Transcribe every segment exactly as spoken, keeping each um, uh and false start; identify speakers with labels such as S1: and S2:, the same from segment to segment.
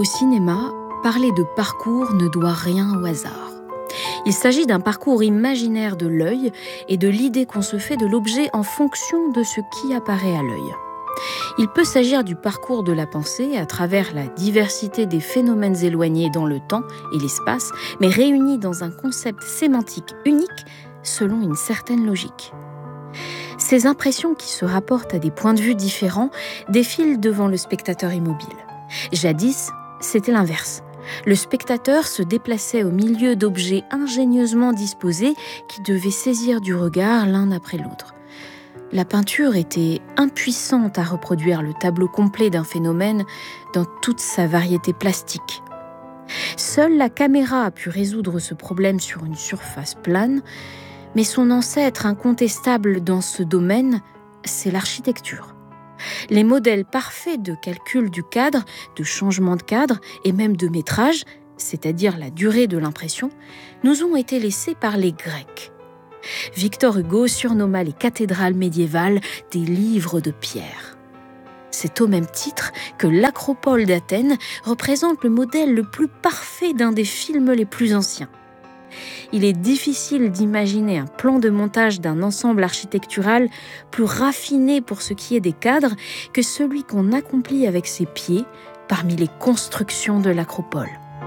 S1: Au cinéma, parler de parcours ne doit rien au hasard. Il s'agit d'un parcours imaginaire de l'œil et de l'idée qu'on se fait de l'objet en fonction de ce qui apparaît à l'œil. Il peut s'agir du parcours de la pensée à travers la diversité des phénomènes éloignés dans le temps et l'espace, mais réunis dans un concept sémantique unique selon une certaine logique. Ces impressions qui se rapportent à des points de vue différents défilent devant le spectateur immobile. Jadis, c'était l'inverse. Le spectateur se déplaçait au milieu d'objets ingénieusement disposés qui devaient saisir du regard l'un après l'autre. La peinture était impuissante à reproduire le tableau complet d'un phénomène dans toute sa variété plastique. Seule la caméra a pu résoudre ce problème sur une surface plane, mais son ancêtre incontestable dans ce domaine, c'est l'architecture. Les modèles parfaits de calcul du cadre, de changement de cadre et même de métrage, c'est-à-dire la durée de l'impression, nous ont été laissés par les Grecs. Victor Hugo surnomma les cathédrales médiévales des livres de pierre. C'est au même titre que l'Acropole d'Athènes représente le modèle le plus parfait d'un des films les plus anciens. Il est difficile d'imaginer un plan de montage d'un ensemble architectural plus raffiné pour ce qui est des cadres que celui qu'on accomplit avec ses pieds parmi les constructions de l'Acropole.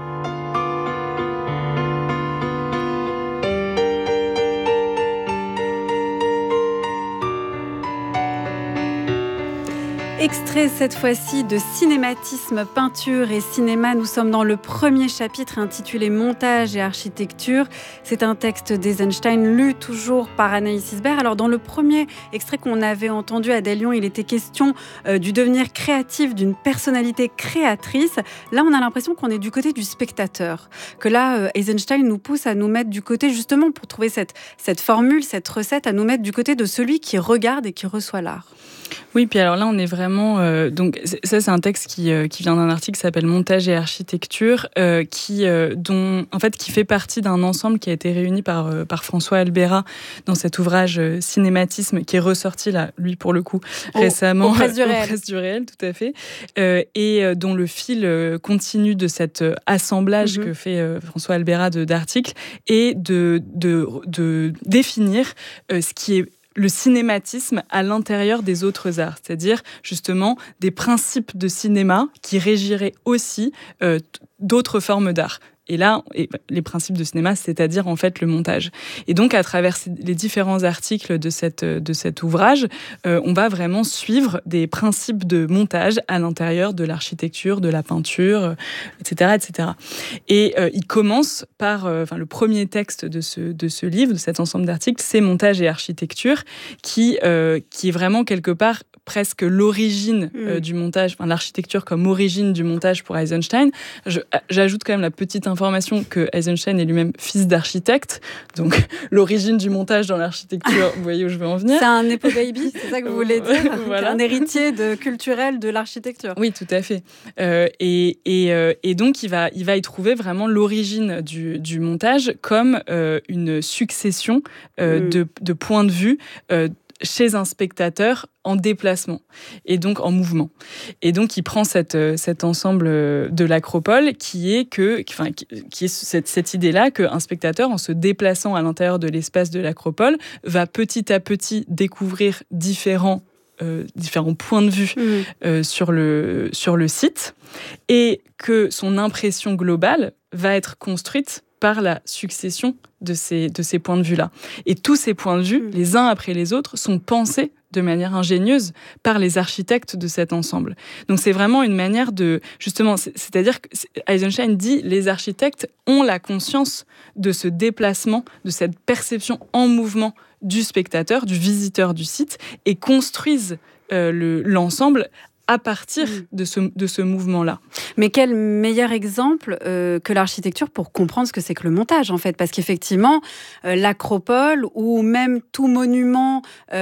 S2: Extrait cette fois-ci de Cinématisme, peinture et cinéma. Nous sommes dans le premier chapitre intitulé Montage et architecture. C'est un texte d'Eisenstein lu toujours par Anaïs Isbert. Alors dans le premier extrait qu'on avait entendu à Des Lions, il était question euh, du devenir créatif d'une personnalité créatrice. Là, on a l'impression qu'on est du côté du spectateur. Que là, euh, Eisenstein nous pousse à nous mettre du côté, justement, pour trouver cette, cette formule, cette recette, à nous mettre du côté de celui qui regarde et qui reçoit l'art.
S3: Oui, puis alors là, on est vraiment... Euh, donc, ça, c'est un texte qui, euh, qui vient d'un article qui s'appelle Montage et architecture, euh, qui, euh, dont, en fait, qui fait partie d'un ensemble qui a été réuni par, euh, par François Albera dans cet ouvrage euh, Cinématisme, qui est ressorti, là, lui, pour le coup, oh, récemment.
S2: Aux Presses du Réel.
S3: Aux Presses du Réel, tout à fait. Euh, et euh, dont le fil euh, continu de cet euh, assemblage mm-hmm. que fait euh, François Albera de, d'articles est de, de, de définir euh, ce qui est le cinématisme à l'intérieur des autres arts, c'est-à-dire justement des principes de cinéma qui régiraient aussi euh, d'autres formes d'art. Et là, les principes de cinéma, c'est-à-dire en fait le montage. Et donc, à travers les différents articles de, cette, de cet ouvrage, euh, on va vraiment suivre des principes de montage à l'intérieur de l'architecture, de la peinture, euh, et cetera, et cetera. Et euh, il commence par, euh, enfin, le premier texte de ce, de ce livre, de cet ensemble d'articles, c'est Montage et architecture, qui, euh, qui est vraiment quelque part presque l'origine euh, mmh. du montage, enfin, l'architecture comme origine du montage pour Eisenstein. Je, j'ajoute quand même la petite information que Eisenstein est lui-même fils d'architecte, donc l'origine du montage dans l'architecture, vous voyez où je veux en venir.
S2: C'est un Nepo baby, c'est ça que vous voulez dire, voilà. Un héritier de, culturel de l'architecture.
S3: Oui, tout à fait. Euh, et, et, euh, et donc, il va, il va y trouver vraiment l'origine du, du montage comme euh, une succession euh, mmh. de, de points de vue euh, chez un spectateur en déplacement et donc en mouvement. Et donc, il prend cette, cet ensemble de l'Acropole qui est, que, enfin, qui est cette, cette idée-là qu'un spectateur, en se déplaçant à l'intérieur de l'espace de l'Acropole, va petit à petit découvrir différents, euh, différents points de vue mmh. euh, sur, le, sur le site et que son impression globale va être construite par la succession de ces, de ces points de vue-là. Et tous ces points de vue, mmh. les uns après les autres, sont pensés de manière ingénieuse par les architectes de cet ensemble. Donc c'est vraiment une manière de... Justement, c'est, c'est-à-dire que Eisenstein dit les architectes ont la conscience de ce déplacement, de cette perception en mouvement du spectateur, du visiteur du site, et construisent euh, le, l'ensemble à partir de ce, de ce mouvement-là.
S2: Mais quel meilleur exemple euh, que l'architecture pour comprendre ce que c'est que le montage, en fait. Parce qu'effectivement, euh, l'Acropole, ou même tout monument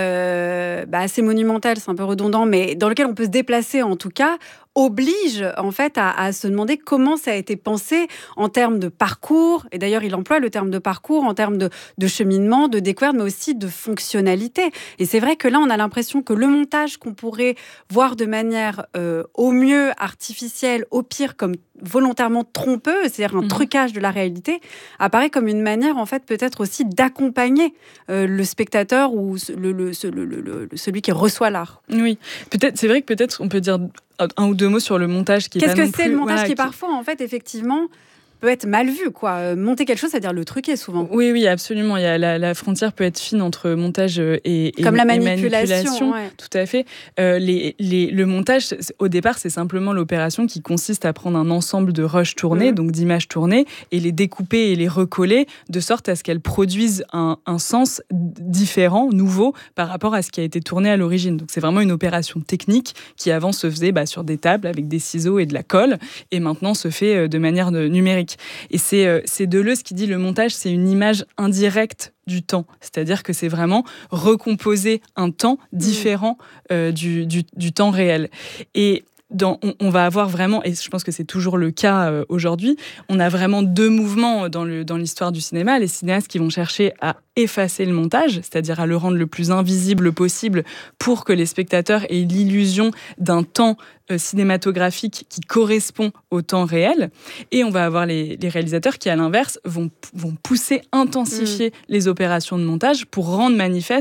S2: euh, bah, assez monumental, c'est un peu redondant, mais dans lequel on peut se déplacer en tout cas, oblige en fait à, à se demander comment ça a été pensé en termes de parcours, et d'ailleurs il emploie le terme de parcours en termes de, de cheminement, de découverte, mais aussi de fonctionnalité. Et c'est vrai que là on a l'impression que le montage qu'on pourrait voir de manière euh, au mieux artificielle, au pire comme volontairement trompeux, c'est-à-dire un mmh. trucage de la réalité, apparaît comme une manière, en fait, peut-être aussi d'accompagner euh, le spectateur ou le, le, le, le, le, celui qui reçoit l'art.
S3: Oui, peut-être, c'est vrai que peut-être on peut dire un ou deux mots sur le montage qui est
S2: Qu'est-ce
S3: pas
S2: que
S3: non
S2: c'est
S3: plus,
S2: le montage
S3: voilà,
S2: qui,
S3: qui
S2: parfois, en fait, effectivement, peut être mal vu, quoi. Monter quelque chose, c'est-à-dire le truquer souvent.
S3: Oui, oui, absolument. Il y a la, la frontière peut être fine entre montage et, et
S2: comme la
S3: et
S2: manipulation.
S3: manipulation.
S2: Ouais.
S3: Tout à fait. Euh, les, les, le montage, au départ, c'est simplement l'opération qui consiste à prendre un ensemble de rushs tournés, mmh. donc d'images tournées, et les découper et les recoller de sorte à ce qu'elles produisent un, un sens différent, nouveau, par rapport à ce qui a été tourné à l'origine. Donc c'est vraiment une opération technique qui avant se faisait bah, sur des tables avec des ciseaux et de la colle, et maintenant se fait de manière de, numérique. Et c'est, euh, c'est Deleuze qui dit le montage, c'est une image indirecte du temps. C'est-à-dire que c'est vraiment recomposer un temps différent euh, du, du, du temps réel. Et Dans, on, on va avoir vraiment, et je pense que c'est toujours le cas euh, aujourd'hui, on a vraiment deux mouvements dans, le, dans l'histoire du cinéma. Les cinéastes qui vont chercher à effacer le montage, c'est-à-dire à le rendre le plus invisible possible pour que les spectateurs aient l'illusion d'un temps euh, cinématographique qui correspond au temps réel. Et on va avoir les, les réalisateurs qui, à l'inverse, vont, vont pousser, intensifier mmh. les opérations de montage pour rendre manifeste